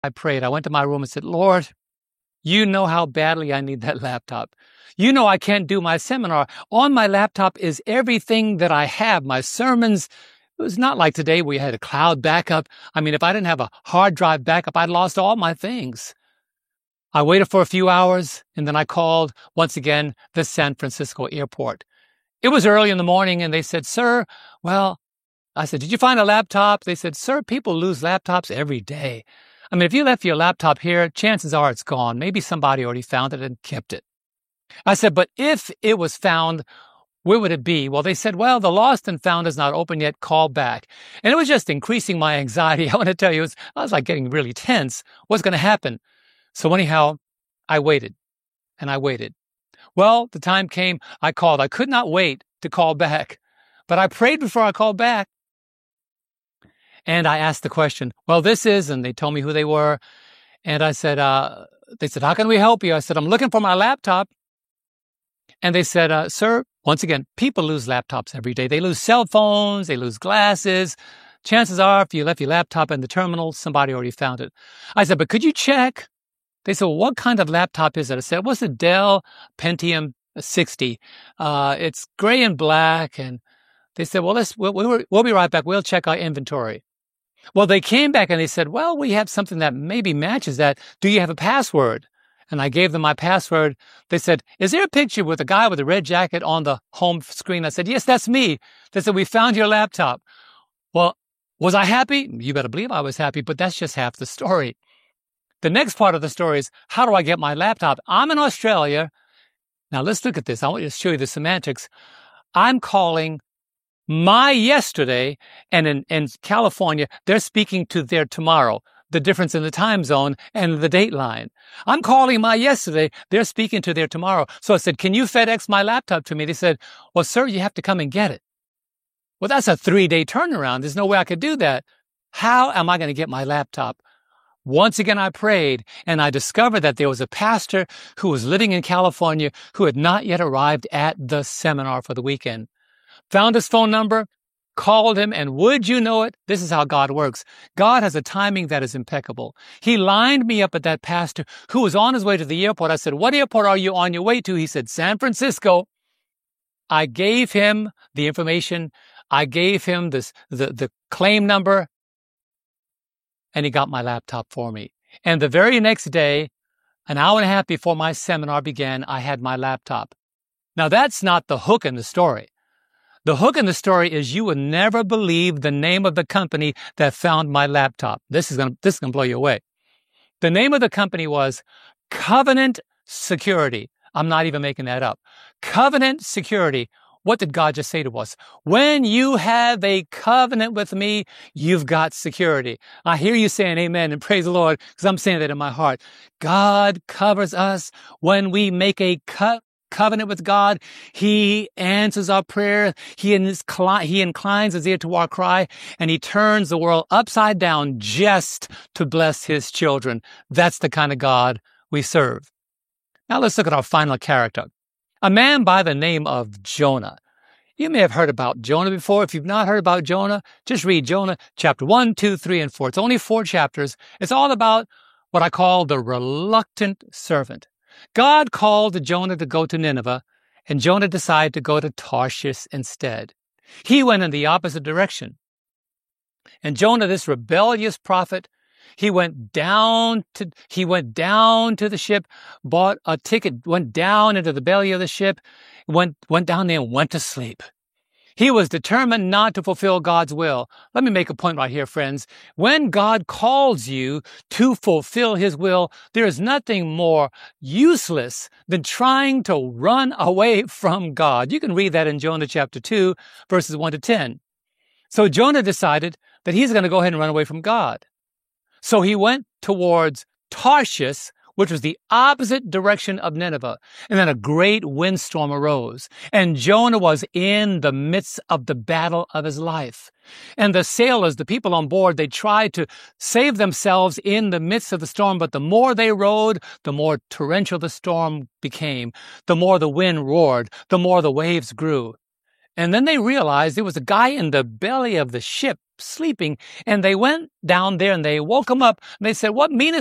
I prayed. I went to my room and said, Lord, you know how badly I need that laptop. You know I can't do my seminar. On my laptop is everything that I have, my sermons. It was not like today where you had a cloud backup. I mean, if I didn't have a hard drive backup, I'd lost all my things. I waited for a few hours, and then I called, once again, the San Francisco airport. It was early in the morning, and they said, sir, well, I said, did you find a laptop? They said, sir, people lose laptops every day. I mean, if you left your laptop here, chances are it's gone. Maybe somebody already found it and kept it. I said, but if it was found, where would it be? Well, they said, well, the lost and found is not open yet. Call back. And it was just increasing my anxiety. I want to tell you, I was like getting really tense. What's going to happen? So anyhow, I waited and I waited. Well, the time came, I called. I could not wait to call back, but I prayed before I called back. And I asked the question, well, this is, and they told me who they were. And I said, they said, how can we help you? I said, I'm looking for my laptop. And they said, sir, once again, people lose laptops every day. They lose cell phones, they lose glasses. Chances are, if you left your laptop in the terminal, somebody already found it. I said, but could you check? They said, well, what kind of laptop is it? I said, it was a Dell Pentium 60. It's gray and black. And they said, well, we'll be right back. We'll check our inventory. Well, they came back and they said, well, we have something that maybe matches that. Do you have a password? And I gave them my password. They said, is there a picture with a guy with a red jacket on the home screen? I said, yes, that's me. They said, we found your laptop. Well, was I happy? You better believe I was happy, but that's just half the story. The next part of the story is, how do I get my laptop? I'm in Australia. Now, let's look at this. I want to show you the semantics. I'm calling my yesterday, and in California, they're speaking to their tomorrow, the difference in the time zone and the date line. I'm calling my yesterday, they're speaking to their tomorrow. So I said, can you FedEx my laptop to me? They said, well, sir, you have to come and get it. Well, that's a 3-day turnaround. There's no way I could do that. How am I going to get my laptop? Once again, I prayed, and I discovered that there was a pastor who was living in California who had not yet arrived at the seminar for the weekend. Found his phone number, called him, and would you know it, this is how God works. God has a timing that is impeccable. He lined me up at that pastor who was on his way to the airport. I said, what airport are you on your way to? He said, San Francisco. I gave him the information. I gave him the claim number, and he got my laptop for me. And the very next day, an hour and a half before my seminar began, I had my laptop. Now, that's not the hook in the story. The hook in the story is you would never believe the name of the company that found my laptop. This is gonna blow you away. The name of the company was Covenant Security. I'm not even making that up. Covenant Security. What did God just say to us? When you have a covenant with me, you've got security. I hear you saying amen and praise the Lord, because I'm saying that in my heart. God covers us when we make a covenant with God. He answers our prayer. He inclines his ear to our cry, and he turns the world upside down just to bless his children. That's the kind of God we serve. Now let's look at our final character. A man by the name of Jonah. You may have heard about Jonah before. If you've not heard about Jonah, just read Jonah chapter 1, 2, 3, and 4. It's only 4 chapters. It's all about what I call the reluctant servant. God called Jonah to go to Nineveh, and Jonah decided to go to Tarshish instead. He went in the opposite direction. And Jonah, this rebellious prophet, he went down to the ship, bought a ticket, went down into the belly of the ship, went down there and went to sleep. He was determined not to fulfill God's will. Let me make a point right here, friends. When God calls you to fulfill his will, there is nothing more useless than trying to run away from God. You can read that in Jonah chapter 2, verses 1 to 10. So Jonah decided that he's going to go ahead and run away from God. So he went towards Tarshish, which was the opposite direction of Nineveh. And then a great windstorm arose. And Jonah was in the midst of the battle of his life. And the sailors, the people on board, they tried to save themselves in the midst of the storm. But the more they rowed, the more torrential the storm became. The more the wind roared, the more the waves grew. And then they realized there was a guy in the belly of the ship sleeping. And they went down there and they woke him up. And they said, what meanest